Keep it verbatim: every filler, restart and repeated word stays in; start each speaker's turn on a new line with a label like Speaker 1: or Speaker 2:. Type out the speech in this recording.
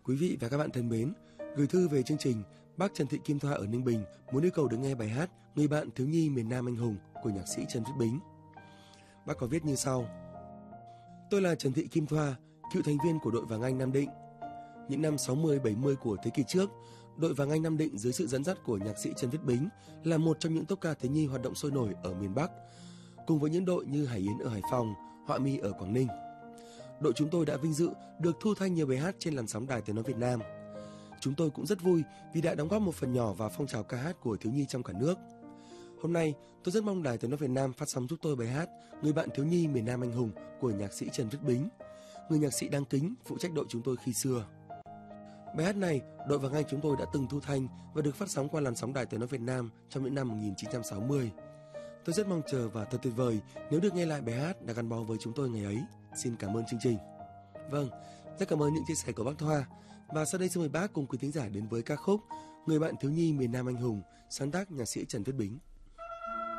Speaker 1: Quý vị và các bạn thân mến, gửi thư về chương trình, bác Trần Thị Kim Thoa ở Ninh Bình muốn yêu cầu được nghe bài hát Người bạn thiếu nhi miền Nam anh hùng của nhạc sĩ Trần Viết Bính. Bác có viết như sau: Tôi là Trần Thị Kim Thoa, cựu thành viên của đội Vàng Anh Nam Định. Những năm sáu mươi bảy mươi của thế kỷ trước, đội Vàng Anh Nam Định dưới sự dẫn dắt của nhạc sĩ Trần Viết Bính là một trong những tốp ca thiếu nhi hoạt động sôi nổi ở miền Bắc, cùng với những đội như Hải Yến ở Hải Phòng, Họa Mi ở Quảng Ninh. Đội chúng tôi đã vinh dự được thu thanh nhiều bài hát trên làn sóng Đài Tiếng nói Việt Nam. Chúng tôi cũng rất vui vì đã đóng góp một phần nhỏ vào phong trào ca hát của thiếu nhi trong cả nước. Hôm nay, tôi rất mong Đài Tiếng nói Việt Nam phát sóng giúp tôi bài hát Người bạn thiếu nhi miền Nam anh hùng của nhạc sĩ Trần Viết Bính, người nhạc sĩ đáng kính phụ trách đội chúng tôi khi xưa. Bài hát này, đội Vàng Anh chúng tôi đã từng thu thanh và được phát sóng qua làn sóng Đài Tiếng nói Việt Nam trong những năm một nghìn chín trăm sáu mươi. Tôi rất mong chờ và thật tuyệt vời nếu được nghe lại bài hát đã gắn bó với chúng tôi ngày ấy. Xin cảm ơn chương trình. Vâng, rất cảm ơn những chia sẻ của bác Thoa. Và sau đây xin mời bác cùng quý thính giả đến với ca khúc Người bạn thiếu nhi miền Nam anh hùng, sáng tác nhạc sĩ Trần Viết Bính.